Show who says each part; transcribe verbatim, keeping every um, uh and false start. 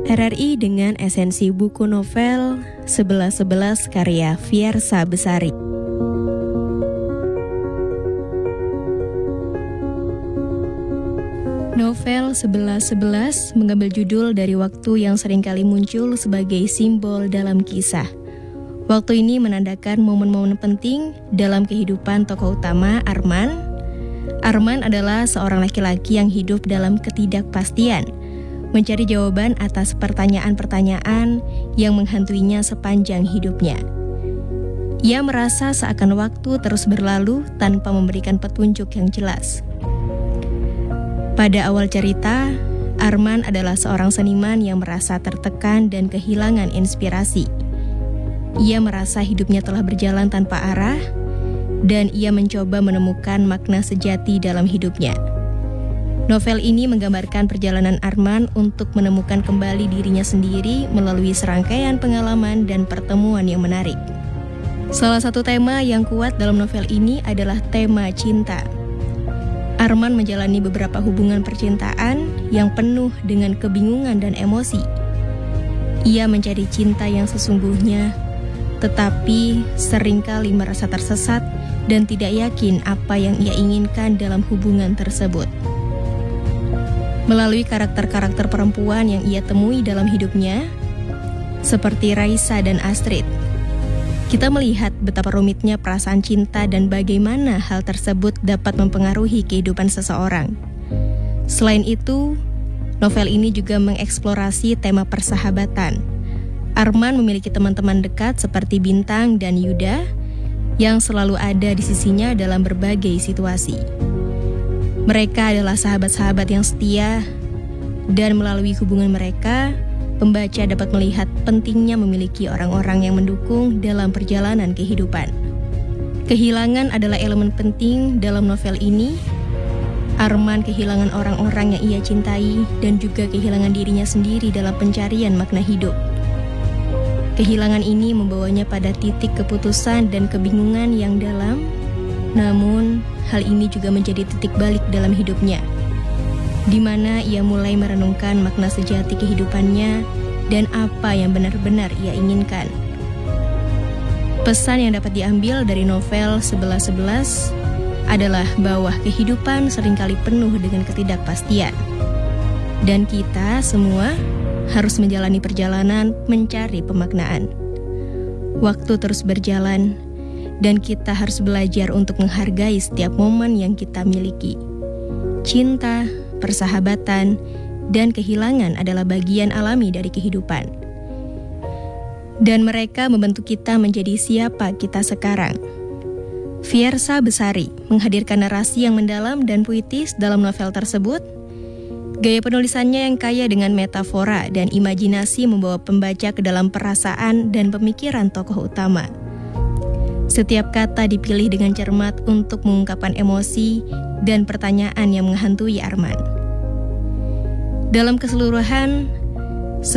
Speaker 1: R R I dengan esensi buku novel sebelas sebelas karya Fiersa Besari. Novel sebelas sebelas mengambil judul dari waktu yang seringkali muncul sebagai simbol dalam kisah. Waktu ini menandakan momen-momen penting dalam kehidupan tokoh utama Arman. Arman adalah seorang laki-laki yang hidup dalam ketidakpastian, mencari jawaban atas pertanyaan-pertanyaan yang menghantuinya sepanjang hidupnya. Ia merasa seakan waktu terus berlalu tanpa memberikan petunjuk yang jelas. Pada awal cerita, Arman adalah seorang seniman yang merasa tertekan dan kehilangan inspirasi. Ia merasa hidupnya telah berjalan tanpa arah, dan ia mencoba menemukan makna sejati dalam hidupnya. Novel ini menggambarkan perjalanan Arman untuk menemukan kembali dirinya sendiri melalui serangkaian pengalaman dan pertemuan yang menarik. Salah satu tema yang kuat dalam novel ini adalah tema cinta. Arman menjalani beberapa hubungan percintaan yang penuh dengan kebingungan dan emosi. Ia mencari cinta yang sesungguhnya, tetapi seringkali merasa tersesat dan tidak yakin apa yang ia inginkan dalam hubungan tersebut. Melalui karakter-karakter perempuan yang ia temui dalam hidupnya, seperti Raisa dan Astrid, kita melihat betapa rumitnya perasaan cinta dan bagaimana hal tersebut dapat mempengaruhi kehidupan seseorang. Selain itu, novel ini juga mengeksplorasi tema persahabatan. Arman memiliki teman-teman dekat seperti Bintang dan Yuda yang selalu ada di sisinya dalam berbagai situasi. Mereka adalah sahabat-sahabat yang setia, dan melalui hubungan mereka, pembaca dapat melihat pentingnya memiliki orang-orang yang mendukung dalam perjalanan kehidupan. Kehilangan adalah elemen penting dalam novel ini. Arman kehilangan orang-orang yang ia cintai dan juga kehilangan dirinya sendiri dalam pencarian makna hidup. Kehilangan ini membawanya pada titik keputusan dan kebingungan yang dalam, namun hal ini juga menjadi titik balik dalam hidupnya, di mana ia mulai merenungkan makna sejati kehidupannya dan apa yang benar-benar ia inginkan. Pesan yang dapat diambil dari novel sebelas sebelas adalah bahwa kehidupan seringkali penuh dengan ketidakpastian, dan kita semua harus menjalani perjalanan mencari pemaknaan. Waktu terus berjalan, dan kita harus belajar untuk menghargai setiap momen yang kita miliki. Cinta, persahabatan, dan kehilangan adalah bagian alami dari kehidupan. Dan mereka membentuk kita menjadi siapa kita sekarang. Fiersa Besari menghadirkan narasi yang mendalam dan puitis dalam novel tersebut. Gaya penulisannya yang kaya dengan metafora dan imajinasi membawa pembaca ke dalam perasaan dan pemikiran tokoh utama. Setiap kata dipilih dengan cermat untuk mengungkapkan emosi dan pertanyaan yang menghantui Arman. Dalam keseluruhan,